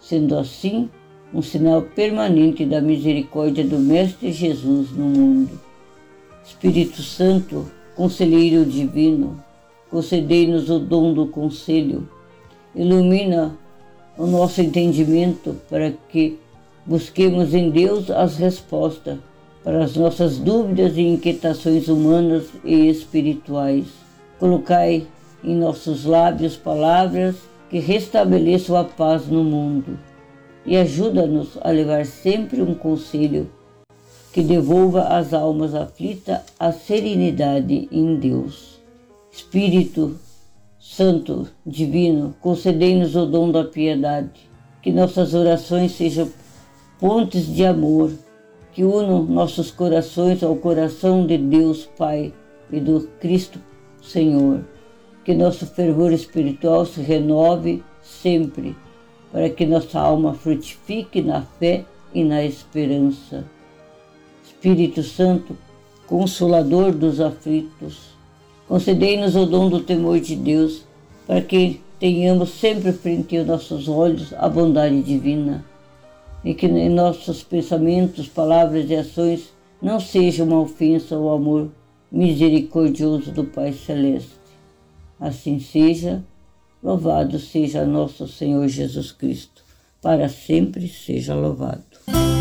sendo assim um sinal permanente da misericórdia do Mestre Jesus no mundo. Espírito Santo, Conselheiro Divino, concedei-nos o dom do conselho, ilumina o nosso entendimento para que busquemos em Deus as respostas para as nossas dúvidas e inquietações humanas e espirituais. Colocai em nossos lábios palavras que restabeleçam a paz no mundo e ajuda-nos a levar sempre um conselho que devolva às almas aflitas a serenidade em Deus. Espírito Santo, Divino, concedei-nos o dom da piedade, que nossas orações sejam pontes de amor, que unam nossos corações ao coração de Deus Pai e do Cristo Senhor. Que nosso fervor espiritual se renove sempre, para que nossa alma frutifique na fé e na esperança. Espírito Santo, Consolador dos aflitos, concedei-nos o dom do temor de Deus, para que tenhamos sempre frente aos nossos olhos a bondade divina, e que em nossos pensamentos, palavras e ações não seja uma ofensa ao amor misericordioso do Pai Celeste. Assim seja, louvado seja nosso Senhor Jesus Cristo, para sempre seja louvado.